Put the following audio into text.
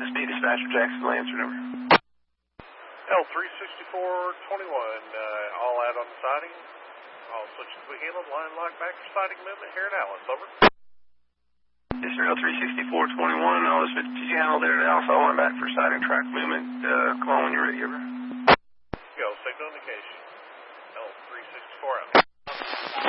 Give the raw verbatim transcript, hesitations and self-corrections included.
This be dispatcher Jacksonville, answer number. L three sixty-four twenty-one, uh, all out on the siding. All switches to be handled. Line lock back for siding movement here in Alice. Over. Yes, sir. L three sixty-four twenty-one. All the switches handled there at Alice. All line back for siding track movement. Uh, come on when you're ready. Over. Go. Signal indication. L three sixty-four out.